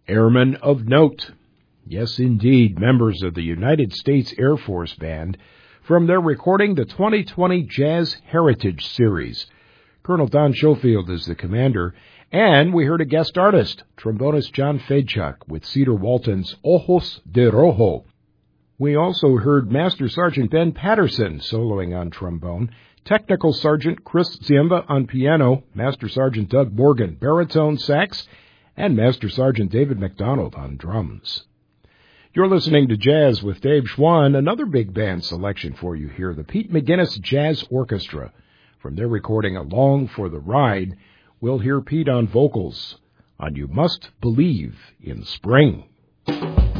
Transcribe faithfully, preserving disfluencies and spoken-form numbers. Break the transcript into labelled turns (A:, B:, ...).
A: Airmen of note. Yes, indeed, members of the United States Air Force Band from their recording the twenty twenty Jazz Heritage Series. Colonel Don Schofield is the commander, and we heard a guest artist, trombonist John Fedchuk, with Cedar Walton's Ojos de Rojo. We also heard Master Sergeant Ben Patterson soloing on trombone, Technical Sergeant Chris Ziemba on piano, Master Sergeant Doug Morgan baritone sax, and Master Sergeant David McDonald on drums. You're listening to Jazz with Dave Schwann, another big band selection for you here, the Pete McGinnis Jazz Orchestra. From their recording Along for the Ride, we'll hear Pete on vocals on You Must Believe in Spring.